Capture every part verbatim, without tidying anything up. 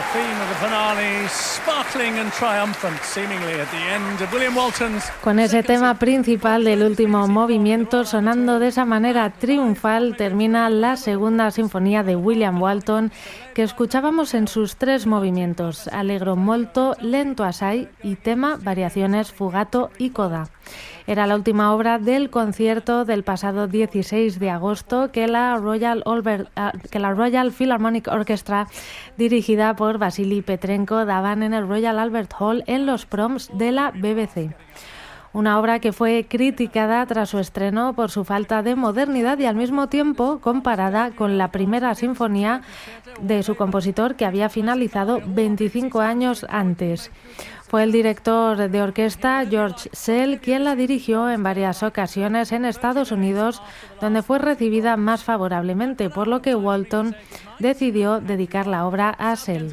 Con ese tema principal del último movimiento sonando de esa manera triunfal, termina la segunda sinfonía de William Walton, que escuchábamos en sus tres movimientos: allegro molto, lento assai y tema, variaciones, fugato y coda. Era la última obra del concierto del pasado dieciséis de agosto que la Royal, Albert, que la Royal Philharmonic Orchestra, dirigida por Vasily Petrenko, daban en el Royal Albert Hall en los proms de la B B C. Una obra que fue criticada tras su estreno por su falta de modernidad y al mismo tiempo comparada con la primera sinfonía de su compositor, que había finalizado veinticinco años antes. Fue el director de orquesta George Szell quien la dirigió en varias ocasiones en Estados Unidos, donde fue recibida más favorablemente, por lo que Walton decidió dedicar la obra a Szell.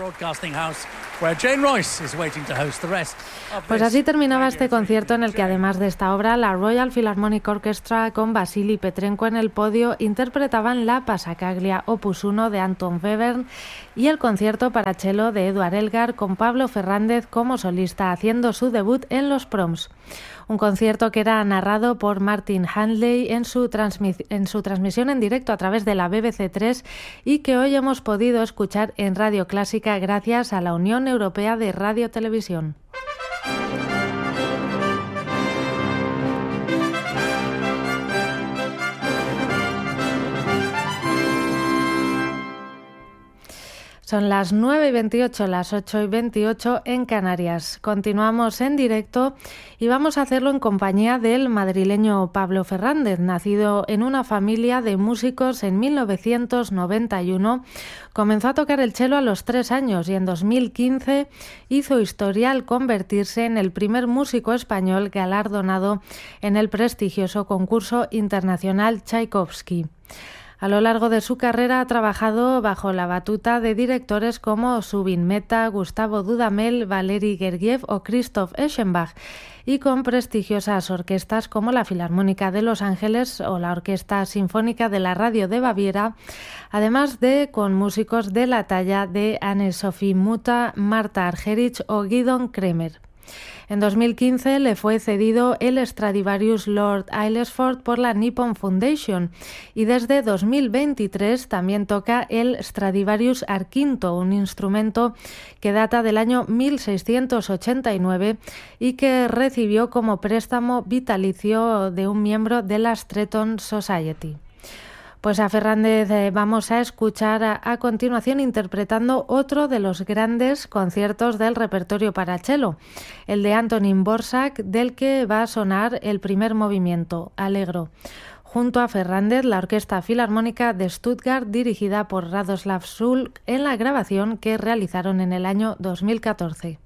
Pues así terminaba este concierto en el que, además de esta obra, la Royal Philharmonic Orchestra con Vasily Petrenko en el podio interpretaban la Passacaglia opus uno de Anton Webern y el concierto para cello de Eduard Elgar, con Pablo Fernández como solista haciendo su debut en los proms. Un concierto que era narrado por Martin Handley en su, transmis- en su transmisión en directo a través de la B B C tres y que hoy hemos podido escuchar en Radio Clásica gracias a la Unión Europea de Radio-Televisión. Son las nueve y veintiocho, las ocho y veintiocho en Canarias. Continuamos en directo y vamos a hacerlo en compañía del madrileño Pablo Fernández, nacido en una familia de músicos en mil novecientos noventa y uno. Comenzó a tocar el cello a los tres años y en dos mil quince hizo historia al convertirse en el primer músico español galardonado en el prestigioso concurso internacional Tchaikovsky. A lo largo de su carrera ha trabajado bajo la batuta de directores como Zubin Mehta, Gustavo Dudamel, Valery Gergiev o Christoph Eschenbach, y con prestigiosas orquestas como la Filarmónica de Los Ángeles o la Orquesta Sinfónica de la Radio de Baviera, además de con músicos de la talla de Anne-Sophie Mutter, Marta Argerich o Gidon Kremer. En dos mil quince le fue cedido el Stradivarius Lord Aylesford por la Nippon Foundation y desde dos mil veintitrés también toca el Stradivarius Arquinto, un instrumento que data del año mil seiscientos ochenta y nueve y que recibió como préstamo vitalicio de un miembro de la Stretton Society. Pues a Fernández eh, vamos a escuchar a, a continuación interpretando otro de los grandes conciertos del repertorio para cello, el de Antonín Dvořák, del que va a sonar el primer movimiento, Allegro. Junto a Fernández, la Orquesta Filarmónica de Stuttgart, dirigida por Radoslav Šulc, en la grabación que realizaron en el año dos mil catorce.